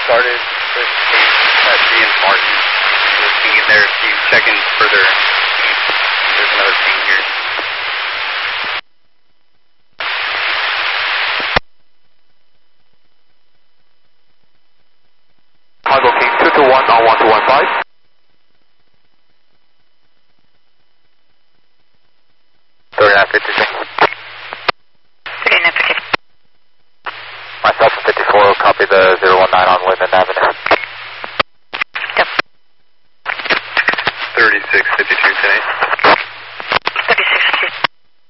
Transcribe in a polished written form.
started with at D and Martin. We're pinging there. If you check in further, there's another ping here. Cargo King 221 on 1215. Myself and 54, copy the 019 on Linden Avenue. Yep. 3652 10.